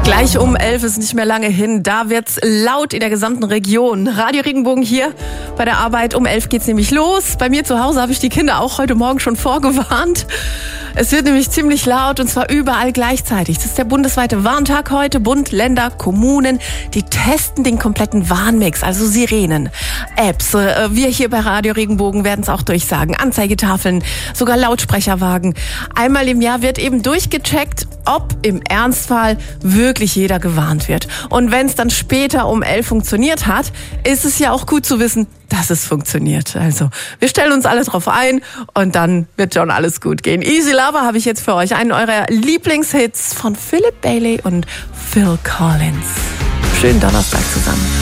Gleich um 11 ist nicht mehr lange hin. Da wird's laut in der gesamten Region. Radio Regenbogen hier bei der Arbeit. Um 11 geht's nämlich los. Bei mir zu Hause habe ich die Kinder auch heute Morgen schon vorgewarnt. Es wird nämlich ziemlich laut und zwar überall gleichzeitig. Das ist der bundesweite Warntag heute. Bund, Länder, Kommunen, die testen den kompletten Warnmix, also Sirenen, Apps. Wir hier bei Radio Regenbogen werden es auch durchsagen. Anzeigetafeln, sogar Lautsprecherwagen. Einmal im Jahr wird eben durchgecheckt, ob im Ernstfall wirklich jeder gewarnt wird. Und wenn es dann später um 11 funktioniert hat, ist es ja auch gut zu wissen, dass es funktioniert. Also wir stellen uns alle drauf ein und dann wird schon alles gut gehen. Easy Lover habe ich jetzt für euch, einen eurer Lieblingshits von Philip Bailey und Phil Collins. Schönen Donnerstag zusammen.